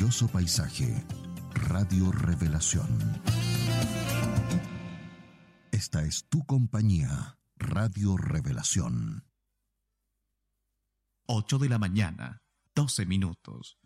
maravilloso paisaje. Radio Revelación. Esta es tu compañía, Radio Revelación. 8 de la mañana, 12 minutos.